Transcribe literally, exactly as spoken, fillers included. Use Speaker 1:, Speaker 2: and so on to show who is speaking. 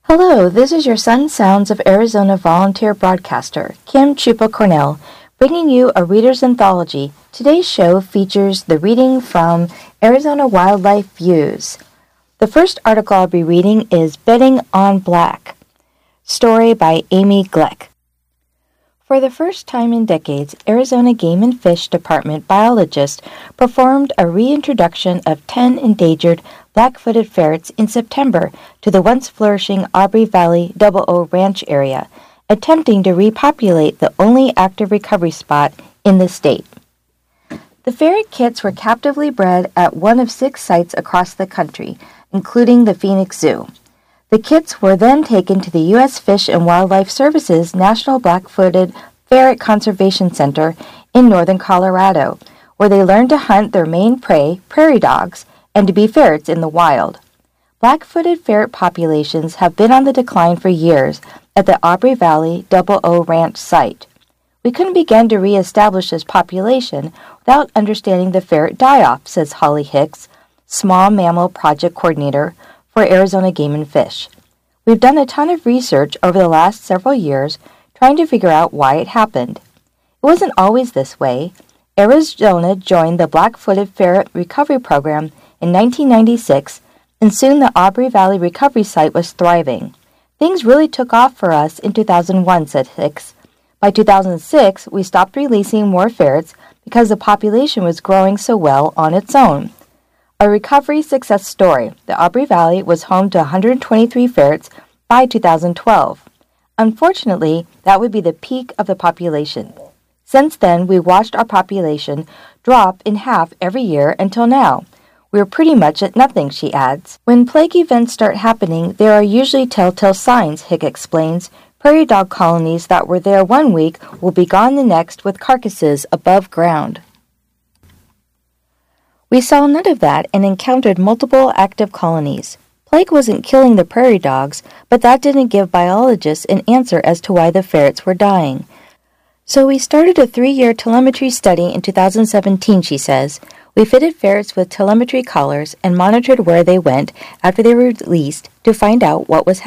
Speaker 1: Hello, this is your Sun Sounds of Arizona volunteer broadcaster, Kim Chupa Cornell, bringing you a reader's anthology. Today's show features the reading from Arizona Wildlife Views. The first article I'll be reading is Betting on Black, story by Amy Gleck. For the first time in decades, Arizona Game and Fish Department biologists performed a reintroduction of ten endangered black-footed ferrets in September to the once flourishing Aubrey Valley Double O Ranch area, attempting to repopulate the only active recovery spot in the state. The ferret kits were captively bred at one of six sites across the country, including the Phoenix Zoo. The kits were then taken to the U S Fish and Wildlife Service's National Black-Footed Ferret Conservation Center in northern Colorado, where they learned to hunt their main prey, prairie dogs, and to be ferrets in the wild. Black-footed ferret populations have been on the decline for years at the Aubrey Valley Double O Ranch site. We couldn't begin to reestablish this population without understanding the ferret die-off, says Holly Hicks, Small Mammal Project Coordinator for Arizona Game and Fish. We've done a ton of research over the last several years trying to figure out why it happened. It wasn't always this way. Arizona joined the Black-Footed Ferret Recovery Program in nineteen ninety-six, and soon the Aubrey Valley Recovery Site was thriving. Things really took off for us in two thousand one, said Hicks. By two thousand six, we stopped releasing more ferrets because the population was growing so well on its own. A recovery success story. The Aubrey Valley was home to one hundred twenty-three ferrets by two thousand twelve. Unfortunately, that would be the peak of the population. Since then, we watched our population drop in half every year until now. We're pretty much at nothing, she adds. When plague events start happening, there are usually telltale signs, Hick explains. Prairie dog colonies that were there one week will be gone the next with carcasses above ground. We saw none of that and encountered multiple active colonies. Plague wasn't killing the prairie dogs, but that didn't give biologists an answer as to why the ferrets were dying. So we started a three-year telemetry study in two thousand seventeen, she says. We fitted ferrets with telemetry collars and monitored where they went after they were released to find out what was